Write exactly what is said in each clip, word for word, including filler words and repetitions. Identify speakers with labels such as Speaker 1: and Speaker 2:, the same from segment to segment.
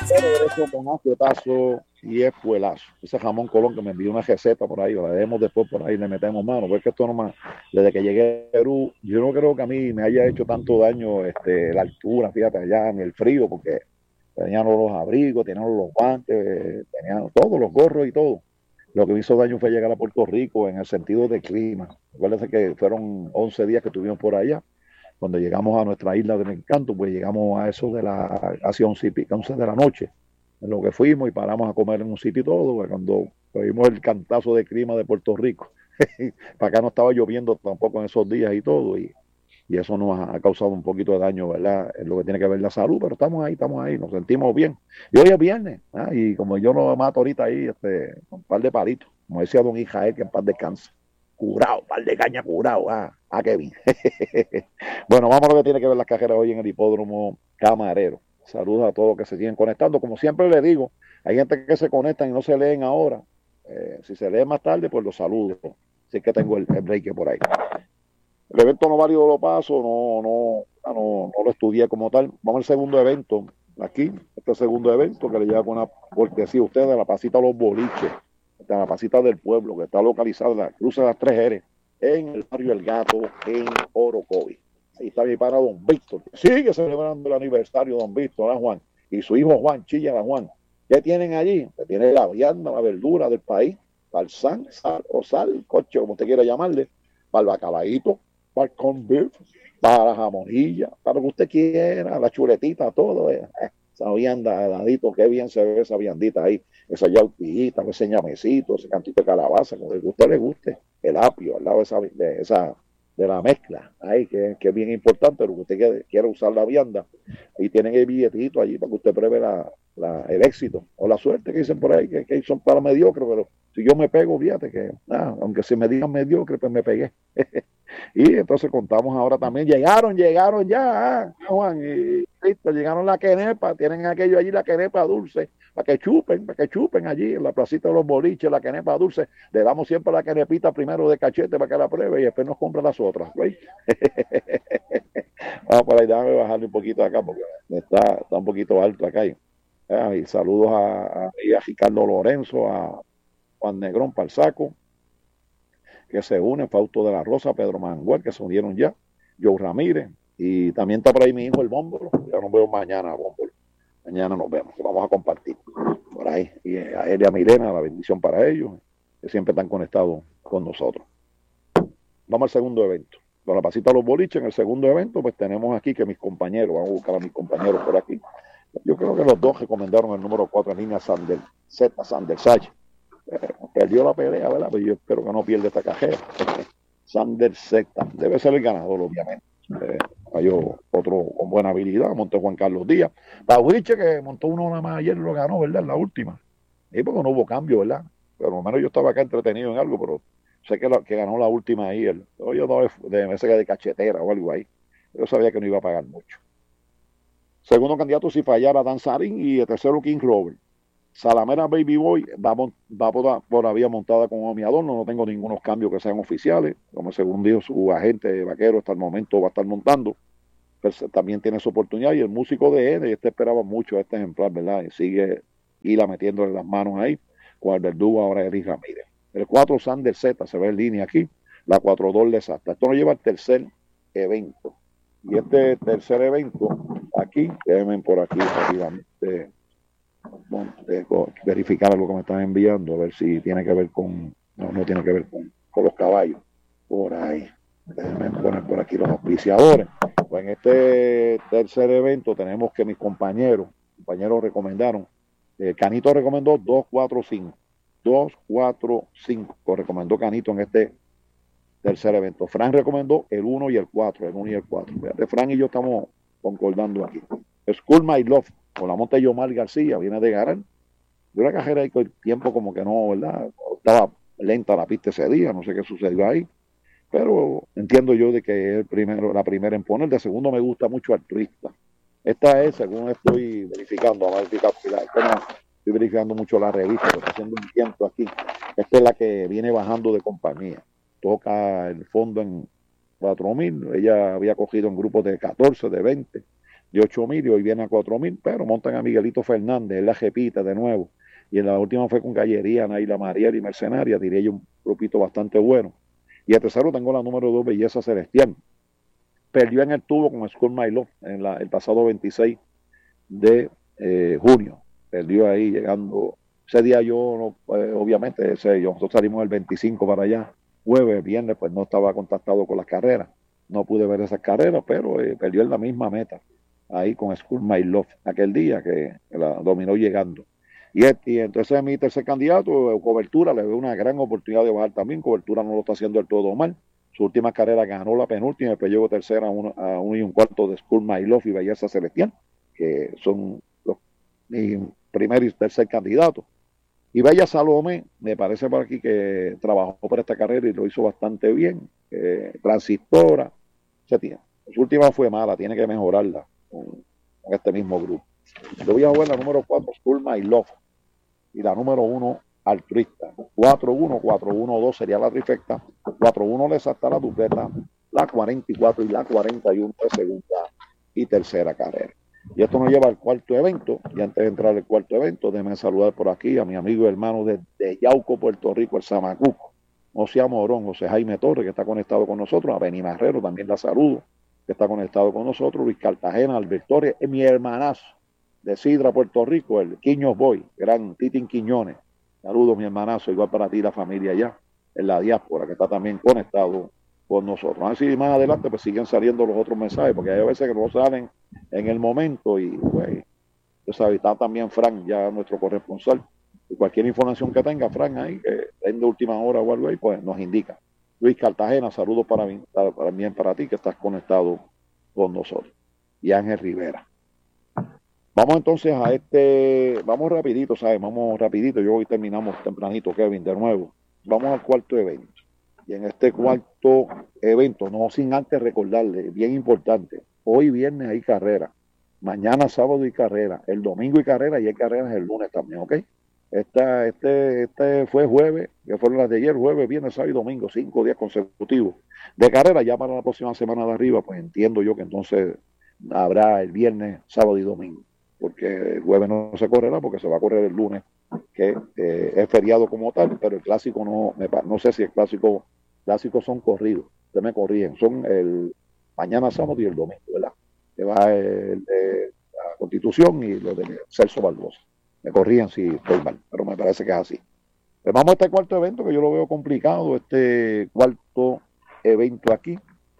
Speaker 1: Pero derecho con azotazo y espuelazo. Ese jamón Colón que me envió una receta por ahí, la dejemos después por ahí, le metemos mano, porque esto nomás, desde que llegué a Perú, yo no creo que a mí me haya hecho tanto daño este, la altura, fíjate, allá en el frío, porque tenían los abrigos, tenían los guantes, tenían todos los gorros y todo. Lo que me hizo daño fue llegar a Puerto Rico en el sentido de clima. Acuérdense que fueron once días que estuvimos por allá. Cuando llegamos a nuestra isla del encanto, pues llegamos a eso de la, hacia once de la noche, en lo que fuimos y paramos a comer en un sitio y todo, pues cuando vimos el cantazo de clima de Puerto Rico. Para acá no estaba lloviendo tampoco en esos días y todo, y, y eso nos ha causado un poquito de daño, ¿verdad? En lo que tiene que ver la salud, pero estamos ahí, estamos ahí, nos sentimos bien. Y hoy es viernes, ¿ah? Y como yo lo mato ahorita ahí, este, un par de palitos, como decía don Israel, que en paz descanse. Curado, par de caña curado, ah, ah, qué bien. Bueno, vamos a lo que tiene que ver las carreras hoy en el hipódromo Camarero. Saludos a todos los que se siguen conectando. Como siempre les digo, hay gente que se conectan y no se leen ahora. Eh, si se leen más tarde, pues los saludo. Así que tengo el, el break por ahí. El evento no válido lo paso, no, no, no, no lo estudié como tal. Vamos al segundo evento aquí, este segundo evento que le lleva con una cortesía a ustedes, la pasita a los boliches, de la pasita del pueblo, que está localizada en la cruce de las tres R, en el barrio El Gato, en Orocovi. Ahí está mi pana don Víctor, que sigue celebrando el aniversario don Víctor, ¿eh, Juan? Y su hijo Juan, Chilla, Juan. ¿Qué tienen allí? Que tiene la vianda, la verdura del país, balsán, sal o sal, coche, como usted quiera llamarle, para el bacalaíto, para el corn beef, para la jamonilla, para lo que usted quiera, la chuletita, todo. Eh. Esa vianda, dadito, qué bien se ve esa viandita ahí, esa yautillita, ese ñamecito, ese cantito de calabaza, como que a usted le guste, el apio al lado de esa, de esa de la mezcla, ahí que, que es bien importante, lo que usted quiere, quiere usar la vianda, y tienen el billetito allí para que usted pruebe la, la, el éxito o la suerte que dicen por ahí, que, que son para mediocre, pero si yo me pego, fíjate que, ah, aunque si me digan mediocre, pues me pegué. Y entonces contamos ahora también, llegaron, llegaron ya, ah, Juan, y listo, llegaron la quenepa, tienen aquello allí, la quenepa dulce, para que chupen, para que chupen allí en la placita de los boliches, la quenepa dulce, le damos siempre la quenepita primero de cachete para que la pruebe y después nos compra las otras, ¿veis? Vamos por ahí, déjame bajarle un poquito acá porque está, está un poquito alto acá. Ah, y saludos a, a, a Ricardo Lorenzo, a Juan Negrón Palsaco, que se unen, Fausto de la Rosa, Pedro Manguel, que se unieron ya, Joe Ramírez, y también está por ahí mi hijo el Bómbolo, ya nos vemos mañana, Bómbolo. Mañana nos vemos, que vamos a compartir por ahí. Y a él y a Milena, la bendición para ellos, que siempre están conectados con nosotros. Vamos al segundo evento. Con la pasita a los boliches, en el segundo evento, pues tenemos aquí que mis compañeros, vamos a buscar a mis compañeros por aquí. Yo creo que los dos recomendaron el número cuatro en línea Sander, Z, Sander Sach. Eh, perdió la pelea, ¿verdad? Pero yo espero que no pierda esta cajera. Sander Z, debe ser el ganador, obviamente. Eh, falló otro con buena habilidad, montó Juan Carlos Díaz. Baudiche, que montó uno nada más ayer, lo ganó, ¿verdad? En la última. Y porque no hubo cambio, ¿verdad? Pero por lo menos yo estaba acá entretenido en algo, pero sé que, la, que ganó la última ahí. El, yo no de, de, de cachetera o algo ahí. Yo sabía que no iba a pagar mucho. Segundo candidato, si fallara, Danzarín. Y el tercero, King Robert. Salamera Baby Boy va, va por, por la vía montada con Omi Adorno, no tengo ningunos cambios que sean oficiales, como según dijo su agente vaquero hasta el momento va a estar montando, pero también tiene su oportunidad, y el músico de N, este esperaba mucho a este ejemplar, ¿verdad? Y sigue Hila metiéndole las manos ahí, con el verdugo ahora Eric Ramírez. El cuatro Sander Z se ve en línea aquí, la cuatro dos le salta. Esto nos lleva al tercer evento, y este tercer evento aquí, déjenme por aquí rápidamente Bueno, eh, verificar algo que me están enviando, a ver si tiene que ver con, no, no tiene que ver con, con los caballos, por ahí, déjenme poner por aquí los auspiciadores. Pues en este tercer evento tenemos que mis compañeros, compañeros recomendaron, eh, Canito recomendó dos cuatro cinco, dos cuatro cinco, recomendó Canito en este tercer evento. Fran recomendó el uno y el cuatro, el uno y el cuatro. Fíjate, Fran y yo estamos concordando aquí. School My Love, con la monta Yomar García, viene de Garán. De una cajera ahí con el tiempo como que no, ¿verdad? Estaba lenta la pista ese día, no sé qué sucedió ahí. Pero entiendo yo de que es el primero, la primera en poner. De segundo me gusta mucho Altruista. Esta es, según estoy verificando, a verificar, estoy verificando mucho la revista, estoy haciendo un tiempo aquí. Esta es la que viene bajando de compañía. Toca el fondo en cuatro mil. Ella había cogido en grupos de catorce, de veinte. de ocho mil y hoy viene a cuatro mil, pero montan a Miguelito Fernández, él la repite de nuevo. Y en la última fue con Gallería, Naila Mariel y Mercenaria, diría yo un grupito bastante bueno. Y el tercero tengo la número dos, Belleza Celestial. Perdió en el tubo con School My Love en la, el pasado veintiséis de eh, junio. Perdió ahí llegando. Ese día yo, no, eh, obviamente, ese, yo, nosotros salimos el veinticinco para allá. Jueves, viernes, pues no estaba contactado con las carreras. No pude ver esas carreras, pero eh, perdió en la misma meta. Ahí con School My Love, aquel día que, que la dominó llegando. Y, y entonces mi tercer candidato, Cobertura, le veo una gran oportunidad de bajar también. Cobertura no lo está haciendo del todo mal. Su última carrera ganó la penúltima, después llegó tercera a uno, a uno y un cuarto de School My Love y Belleza Celestial, que son los mis primer y tercer candidatos. Y Bella Salomé, me parece por aquí que trabajó por esta carrera y lo hizo bastante bien. Eh, transistora, se tiene. Su última fue mala, tiene que mejorarla con, con este mismo grupo. Yo voy a jugar la número cuatro, School My Love, y la número uno, Altruista. cuatro uno, cuatro uno dos sería la trifecta. cuatro uno le salta la dupleta, la cuarenta y cuatro y la cuarenta y uno de segunda y tercera carrera. Y esto nos lleva al cuarto evento. Y antes de entrar al cuarto evento, déjenme saludar por aquí a mi amigo y hermano de, de Yauco, Puerto Rico, el Zamacuco, José Morón, José Jaime Torres, que está conectado con nosotros, a Beni Marrero, también la saludo, que está conectado con nosotros, Luis Cartagena, Albert Torres, es mi hermanazo de Sidra, Puerto Rico, el Quiños Boy, gran Titín Quiñones. Saludos, mi hermanazo, igual para ti, la familia allá, en la diáspora, que está también conectado con nosotros. Así más adelante pues siguen saliendo los otros mensajes, porque hay veces que no salen en el momento y pues, pues está también Frank, ya nuestro corresponsal. Y cualquier información que tenga Frank ahí, que en de última hora o algo ahí, pues nos indica. Luis Cartagena, saludos para mí, también para ti que estás conectado con nosotros. Y Ángel Rivera. Vamos entonces a este, vamos rapidito, ¿sabes? Vamos rapidito, yo hoy terminamos tempranito, Kevin, de nuevo. Vamos al cuarto evento. Y en este cuarto evento, no sin antes recordarle, bien importante, hoy viernes hay carrera, mañana sábado hay carrera, el domingo hay carrera y hay carreras el lunes también, ¿ok? Esta, este, este fue jueves, que fueron las de ayer, jueves, viernes, sábado y domingo, cinco días consecutivos de carrera. Ya para la próxima semana de arriba, pues entiendo yo que entonces habrá el viernes, sábado y domingo, porque el jueves no se correrá porque se va a correr el lunes, que eh, es feriado como tal, pero el clásico no, me, no sé si el clásico, clásicos son corridos, ustedes me corrigen, son el mañana sábado y el domingo, ¿verdad? Que va el de la Constitución y lo de Celso Barbosa. Me corrían si estoy mal, pero me parece que es así. Pues vamos a este cuarto evento que yo lo veo complicado, este cuarto evento aquí.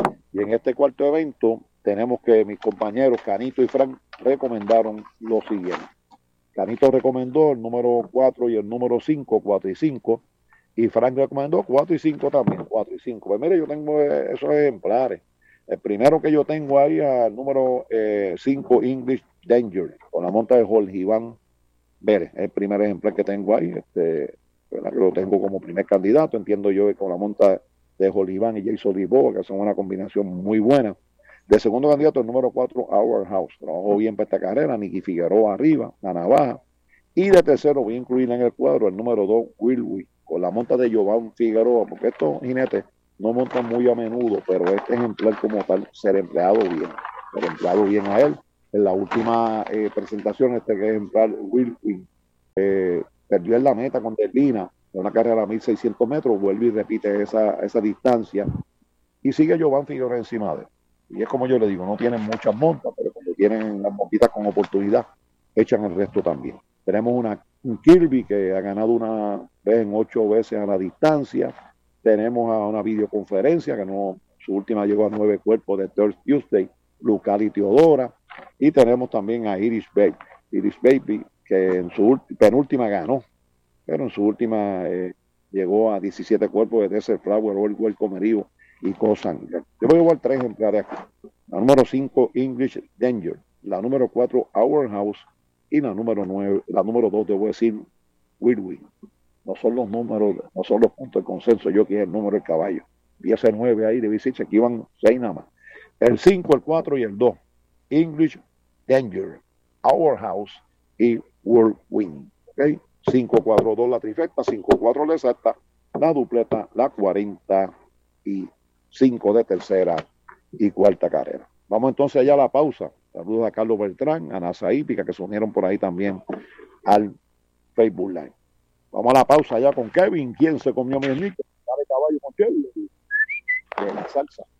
Speaker 1: Y en este cuarto evento tenemos que mis compañeros Canito y Frank recomendaron lo siguiente. Canito recomendó el número cuatro y el número cinco, cuatro y cinco. Y Frank recomendó cuatro y cinco también, cuatro y cinco. Pues mire, yo tengo esos ejemplares. El primero que yo tengo ahí al número eh, cinco, English Danger, con la monta de Jorge Iván Vélez. Es el primer ejemplar que tengo ahí. Este, ¿verdad? Que lo tengo como primer candidato. Entiendo yo que con la monta de Jorge Iván y Jason Lisboa, que son una combinación muy buena. De segundo candidato, el número cuatro, Our House. Trabajó bien para esta carrera. Nicky Figueroa arriba, la navaja. Y de tercero voy a incluir en el cuadro el número dos, Will Wee, con la monta de Giovanni Figueroa, porque estos jinetes no montan muy a menudo, pero este ejemplar como tal, ser empleado bien, ser empleado bien a él. En la última eh, presentación, este ejemplar, Will Wee, eh, perdió en la meta con Delina, en una carrera a mil seiscientos metros, vuelve y repite esa, esa distancia, y sigue Giovanni Figueroa encima de él. Y es como yo le digo, no tienen muchas montas, pero cuando tienen las montitas con oportunidad, echan el resto también. Tenemos una, un Kirby que ha ganado una vez en ocho veces a la distancia. Tenemos a una videoconferencia que no, su última llegó a nueve cuerpos de Third Tuesday, Lucali Teodora. Y tenemos también a Iris Baby, Iris Baby que en su penúltima ganó, pero en su última eh, llegó a diecisiete cuerpos de Desert Flower, Orwell Comerío y Cosan. Yo voy a llevar tres ejemplares aquí. La número cinco, English Danger. La número cuatro, Our House. Y la número nueve, la número dos, debo decir, Will Wee. No son los números, no son los puntos de consenso. Yo quiero el número del caballo. Vi ese nueve ahí, debí decirse que iban seis nada más. El cinco, el cuatro y el dos. English Danger, Our House y World Win. ¿Okay? cinco cuatro dos la trifecta, cinco cuatro la exacta, la dupleta, la cuarenta y cinco de tercera y cuarta carrera. Vamos entonces allá a la pausa. Saludos a Carlos Beltrán, a Nasa Hípica, que se unieron por ahí también al Facebook Live. Vamos a la pausa ya con Kevin. ¿Quién se comió mi sneaker? Dale caballo con Kevin. De la salsa.